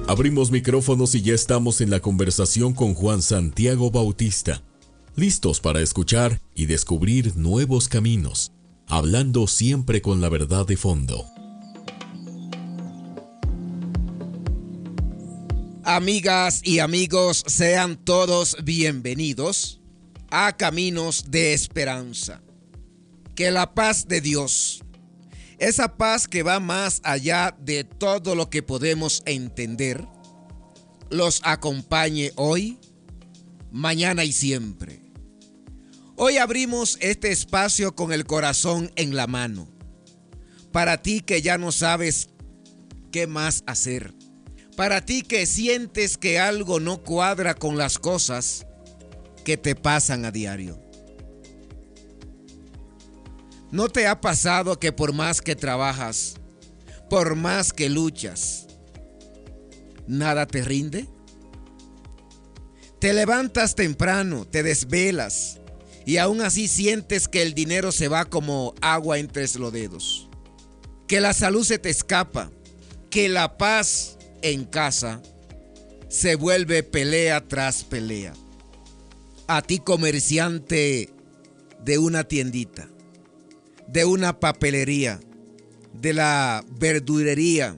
Abrimos micrófonos y ya estamos en la conversación con Juan Santiago Bautista, listos para escuchar y descubrir nuevos caminos, hablando siempre con la verdad de fondo. Amigas y amigos, sean todos bienvenidos a Caminos de Esperanza. Que la paz de Dios, esa paz que va más allá de todo lo que podemos entender, los acompañe hoy, mañana y siempre. Hoy abrimos este espacio con el corazón en la mano. Para ti que ya no sabes qué más hacer. Para ti que sientes que algo no cuadra con las cosas que te pasan a diario. ¿No te ha pasado que por más que trabajas, por más que luchas, nada te rinde? Te levantas temprano, te desvelas y aún así sientes que el dinero se va como agua entre los dedos, que la salud se te escapa, que la paz en casa se vuelve pelea tras pelea. A ti, comerciante de una tiendita, de una papelería, de la verdulería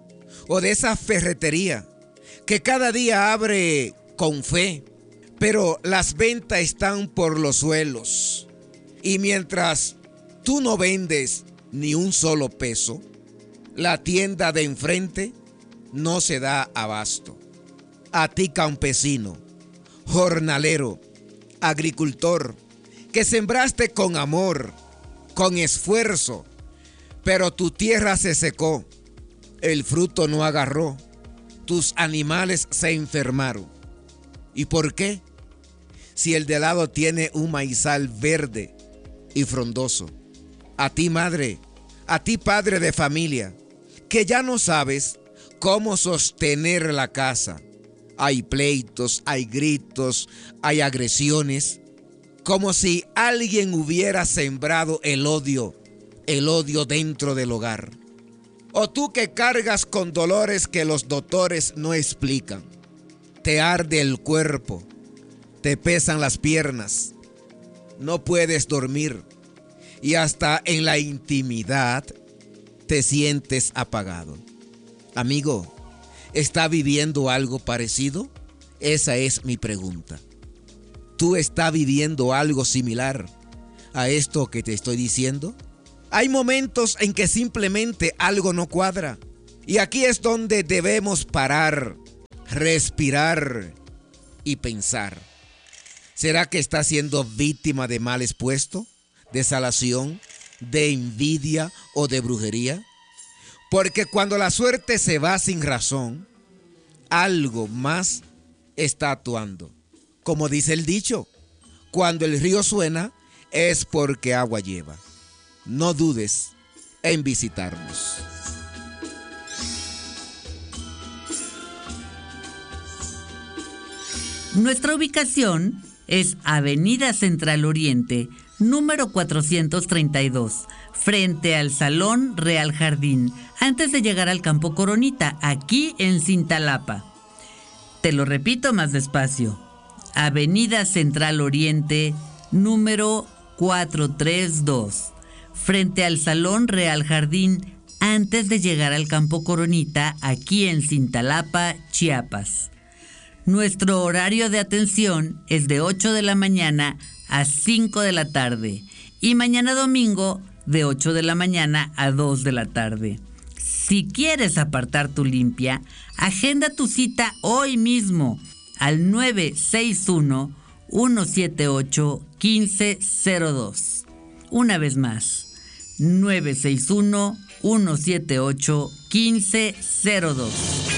o de esa ferretería que cada día abre con fe, pero las ventas están por los suelos. Y mientras tú no vendes ni un solo peso, la tienda de enfrente no se da abasto. A ti, campesino, jornalero, agricultor, que sembraste con amor, con esfuerzo, pero tu tierra se secó, el fruto no agarró, tus animales se enfermaron. ¿Y por qué? Si el de lado tiene un maizal verde y frondoso. A ti, madre, a ti, padre de familia, que ya no sabes cómo sostener la casa. Hay pleitos, hay gritos, hay agresiones, como si alguien hubiera sembrado el odio dentro del hogar. O tú que cargas con dolores que los doctores no explican. Te arde el cuerpo, te pesan las piernas, no puedes dormir y hasta en la intimidad te sientes apagado. Amigo, ¿está viviendo algo parecido? Esa es mi pregunta. ¿Tú estás viviendo algo similar a esto que te estoy diciendo? Hay momentos en que simplemente algo no cuadra. Y aquí es donde debemos parar, respirar y pensar. ¿Será que estás siendo víctima de mal expuesto, de salación, de envidia o de brujería? Porque cuando la suerte se va sin razón, algo más está actuando. Como dice el dicho, cuando el río suena es porque agua lleva. No dudes en visitarnos. Nuestra ubicación es Avenida Central Oriente, número 432, frente al Salón Real Jardín, antes de llegar al Campo Coronita, aquí en Cintalapa. Te lo repito más despacio. Avenida Central Oriente, número 432, frente al Salón Real Jardín, antes de llegar al Campo Coronita, aquí en Cintalapa, Chiapas. Nuestro horario de atención es de 8 de la mañana a 5 de la tarde y mañana domingo de 8 de la mañana a 2 de la tarde. Si quieres apartar tu limpia, agenda tu cita hoy mismo al 961-178-1502. Una vez más, 961-178-1502.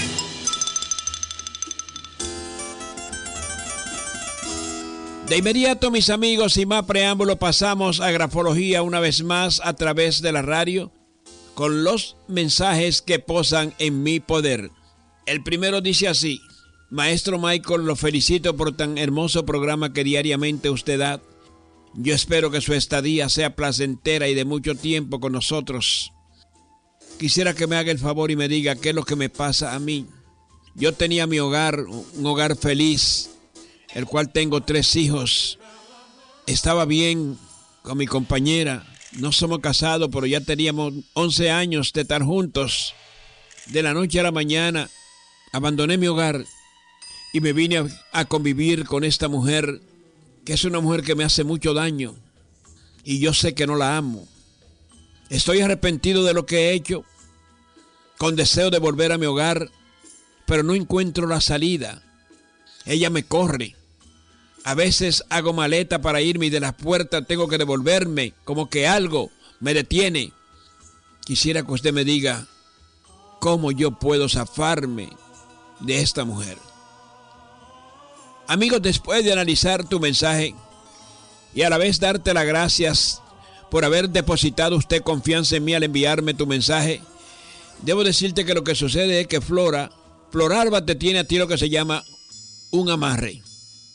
De inmediato, mis amigos, sin más preámbulo, pasamos a grafología una vez más a través de la radio con los mensajes que posan en mi poder. El primero dice así: Maestro Michael, lo felicito por tan hermoso programa que diariamente usted da. Yo espero que su estadía sea placentera y de mucho tiempo con nosotros. Quisiera que me haga el favor y me diga qué es lo que me pasa a mí. Yo tenía mi hogar, un hogar feliz, el cual tengo 3 hijos. Estaba bien con mi compañera. No somos casados, pero ya teníamos 11 años de estar juntos. De la noche a la mañana, abandoné mi hogar y me vine a convivir con esta mujer, que es una mujer que me hace mucho daño. Y yo sé que no la amo. Estoy arrepentido de lo que he hecho, con deseo de volver a mi hogar, pero no encuentro la salida. Ella me corre. A veces hago maleta para irme y de las puertas tengo que devolverme, como que algo me detiene. Quisiera que usted me diga cómo yo puedo zafarme de esta mujer. Amigos, después de analizar tu mensaje y a la vez darte las gracias por haber depositado usted confianza en mí al enviarme tu mensaje, debo decirte que lo que sucede es que Floralba te tiene a ti lo que se llama un amarre.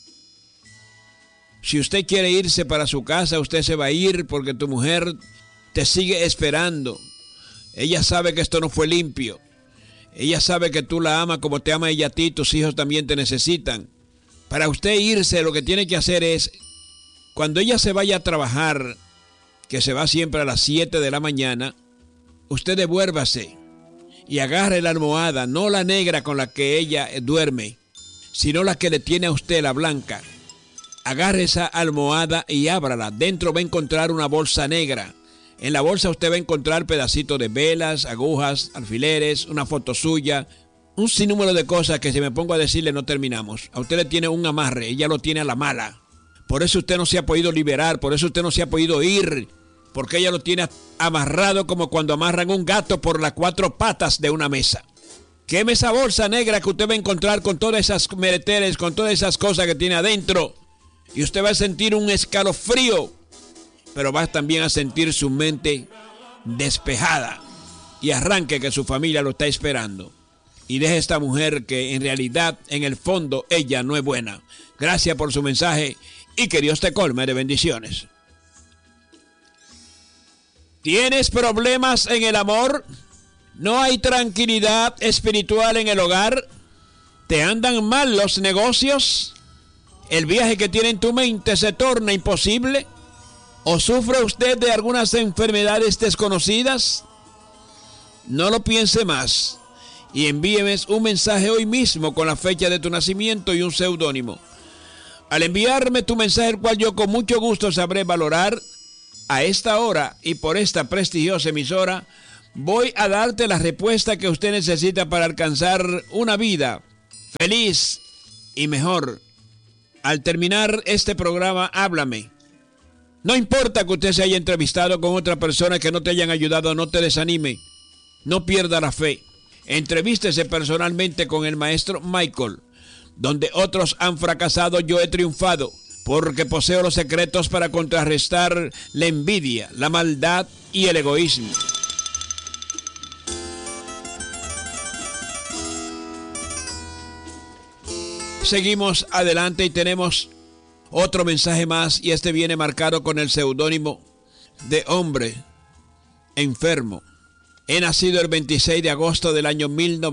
Si usted quiere irse para su casa, usted se va a ir porque tu mujer te sigue esperando. Ella sabe que esto no fue limpio. Ella sabe que tú la amas como te ama ella a ti, tus hijos también te necesitan. Para usted irse, lo que tiene que hacer es, cuando ella se vaya a trabajar, que se va siempre a las 7 de la mañana, usted devuélvase y agarre la almohada, no la negra con la que ella duerme, sino la que le tiene a usted, la blanca. Agarre esa almohada y ábrala. Dentro va a encontrar una bolsa negra. En la bolsa usted va a encontrar pedacitos de velas, agujas, alfileres, una foto suya, un sinnúmero de cosas que si me pongo a decirle no terminamos. A usted le tiene un amarre, ella lo tiene a la mala. Por eso usted no se ha podido liberar, por eso usted no se ha podido ir, porque ella lo tiene amarrado como cuando amarran un gato por las 4 patas de una mesa. Queme esa bolsa negra que usted va a encontrar con todas esas mereteres, con todas esas cosas que tiene adentro. Y usted va a sentir un escalofrío, pero va también a sentir su mente despejada. Y arranque que su familia lo está esperando. Y deje a esta mujer que en realidad, en el fondo, ella no es buena. Gracias por su mensaje y que Dios te colme de bendiciones. ¿Tienes problemas en el amor? ¿No hay tranquilidad espiritual en el hogar? ¿Te andan mal los negocios? ¿El viaje que tiene en tu mente se torna imposible? ¿O sufre usted de algunas enfermedades desconocidas? No lo piense más y envíeme un mensaje hoy mismo con la fecha de tu nacimiento y un seudónimo. Al enviarme tu mensaje, el cual yo con mucho gusto sabré valorar, a esta hora y por esta prestigiosa emisora, voy a darte la respuesta que usted necesita para alcanzar una vida feliz y mejor. Al terminar este programa, háblame. No importa que usted se haya entrevistado con otra persona que no te hayan ayudado, no te desanime. No pierda la fe. Entrevístese personalmente con el maestro Michael. Donde otros han fracasado, yo he triunfado, porque poseo los secretos para contrarrestar la envidia, la maldad y el egoísmo. Seguimos adelante y tenemos otro mensaje más, y este viene marcado con el seudónimo de hombre enfermo. He nacido el 26 de agosto del año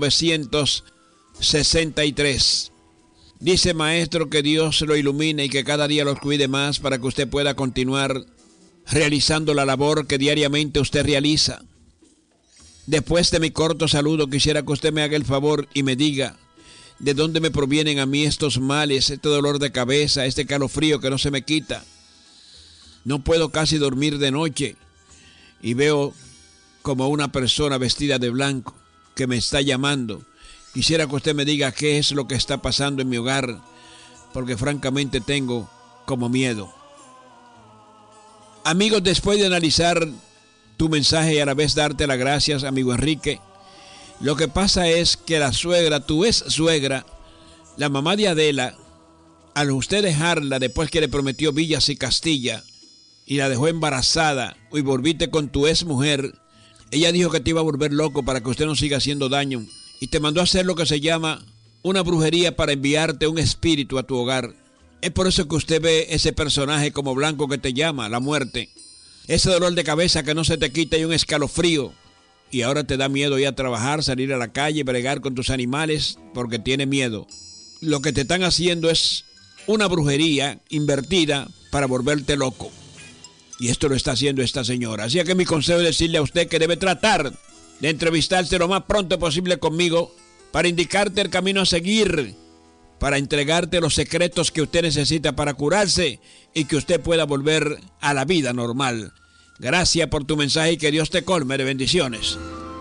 1963. Dice, maestro, que Dios lo ilumine y que cada día los cuide más para que usted pueda continuar realizando la labor que diariamente usted realiza. Después de mi corto saludo, quisiera que usted me haga el favor y me diga de dónde me provienen a mí estos males, este dolor de cabeza, este calofrío que no se me quita. No puedo casi dormir de noche y veo como una persona vestida de blanco que me está llamando. Quisiera que usted me diga qué es lo que está pasando en mi hogar, porque francamente tengo como miedo. Amigos, después de analizar tu mensaje y a la vez darte las gracias, amigo Enrique, lo que pasa es que la suegra, tu ex suegra, la mamá de Adela, al usted dejarla después que le prometió Villas y Castilla y la dejó embarazada y volviste con tu ex mujer, ella dijo que te iba a volver loco para que usted no siga haciendo daño y te mandó a hacer lo que se llama una brujería para enviarte un espíritu a tu hogar. Es por eso que usted ve ese personaje como blanco que te llama, la muerte. Ese dolor de cabeza que no se te quita y un escalofrío. y ahora te da miedo ir a trabajar, salir a la calle, bregar con tus animales porque tienes miedo. Lo que te están haciendo es una brujería invertida para volverte loco. Y esto lo está haciendo esta señora. Así que mi consejo es decirle a usted que debe tratar de entrevistarse lo más pronto posible conmigo para indicarte el camino a seguir, para entregarte los secretos que usted necesita para curarse y que usted pueda volver a la vida normal. Gracias por tu mensaje y que Dios te colme de bendiciones.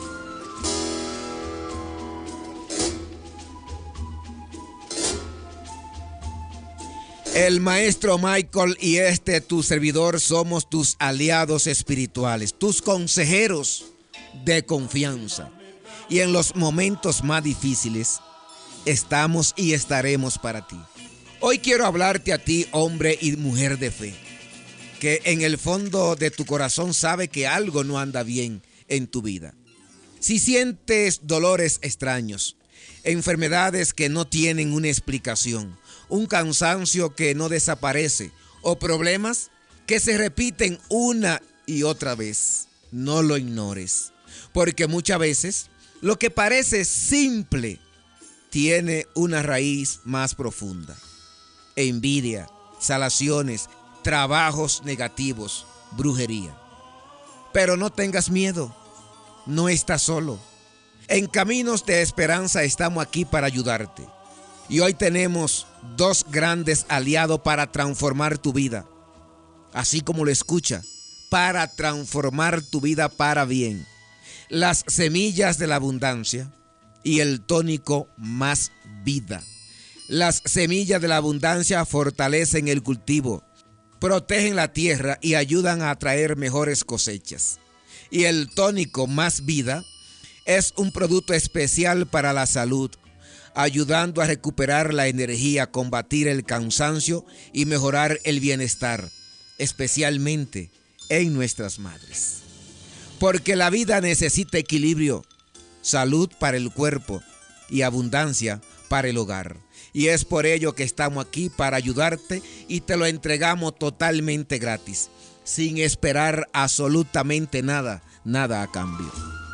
El maestro Michael y tu servidor somos tus aliados espirituales, tus consejeros de confianza. Y en los momentos más difíciles estamos y estaremos para ti. Hoy quiero hablarte a ti, hombre y mujer de fe, que en el fondo de tu corazón sabe que algo no anda bien en tu vida. Si sientes dolores extraños, enfermedades que no tienen una explicación, un cansancio que no desaparece o problemas que se repiten una y otra vez, no lo ignores, porque muchas veces lo que parece simple tiene una raíz más profunda. Envidia, salaciones, trabajos negativos, brujería. Pero no tengas miedo, no estás solo. En Caminos de Esperanza estamos aquí para ayudarte. Y hoy tenemos dos grandes aliados para transformar tu vida. Así como lo escucha, para transformar tu vida para bien. Las semillas de la abundancia y el tónico Más Vida. Las semillas de la abundancia fortalecen el cultivo, protegen la tierra y ayudan a traer mejores cosechas. Y el tónico Más Vida es un producto especial para la salud, ayudando a recuperar la energía, combatir el cansancio y mejorar el bienestar, especialmente en nuestras madres. Porque la vida necesita equilibrio, salud para el cuerpo y abundancia para el hogar. Y es por ello que estamos aquí para ayudarte y te lo entregamos totalmente gratis, sin esperar absolutamente nada a cambio.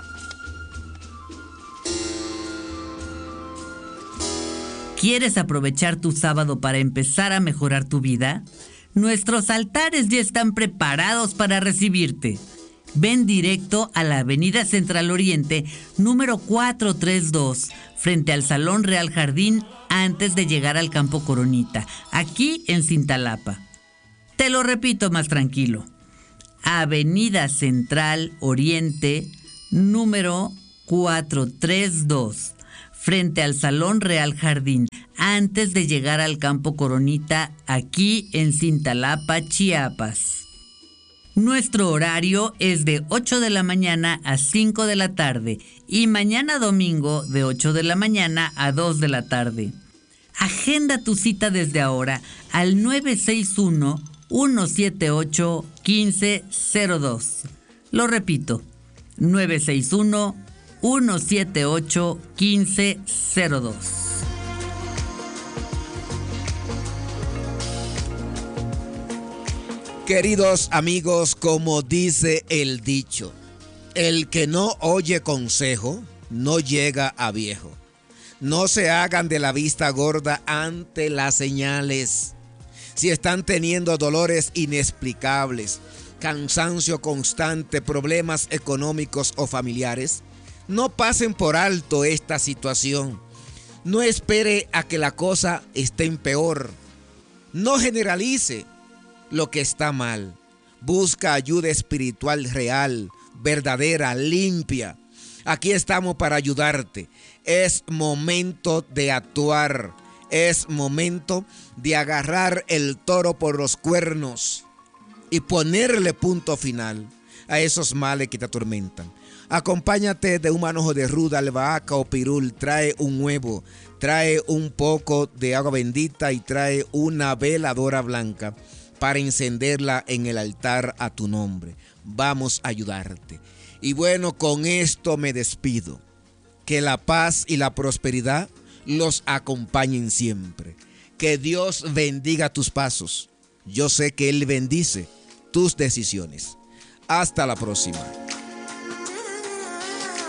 ¿Quieres aprovechar tu sábado para empezar a mejorar tu vida? Nuestros altares ya están preparados para recibirte. Ven directo a la Avenida Central Oriente, número 432, frente al Salón Real Jardín, antes de llegar al Campo Coronita, aquí en Cintalapa. Te lo repito más tranquilo. Avenida Central Oriente, número 432, frente al Salón Real Jardín, antes de llegar al Campo Coronita, aquí en Cintalapa, Chiapas. Nuestro horario es de 8 de la mañana a 5 de la tarde y mañana domingo de 8 de la mañana a 2 de la tarde. Agenda tu cita desde ahora al 961-178-1502. Lo repito, 961-178-1502. Queridos amigos, como dice el dicho, el que no oye consejo no llega a viejo. No se hagan de la vista gorda ante las señales. Si están teniendo dolores inexplicables, cansancio constante, problemas económicos o familiares, no pasen por alto esta situación. No espere a que la cosa esté en peor. No generalice lo que está mal. Busca ayuda espiritual real, verdadera, limpia. Aquí estamos para ayudarte. Es momento de actuar. Es momento de agarrar el toro por los cuernos y ponerle punto final a esos males que te atormentan. Acompáñate de un manojo de ruda, albahaca o pirul. Trae un huevo, trae un poco de agua bendita y trae una veladora blanca para encenderla en el altar a tu nombre. Vamos a ayudarte. Y bueno, con esto me despido. Que la paz y la prosperidad los acompañen siempre. Que Dios bendiga tus pasos. Yo sé que Él bendice tus decisiones. Hasta la próxima.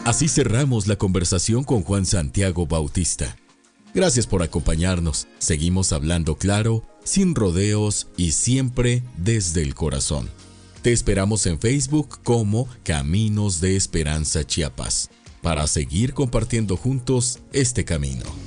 Así cerramos la conversación con Juan Santiago Bautista. Gracias por acompañarnos. Seguimos hablando claro, sin rodeos y siempre desde el corazón. Te esperamos en Facebook como Caminos de Esperanza Chiapas, para seguir compartiendo juntos este camino.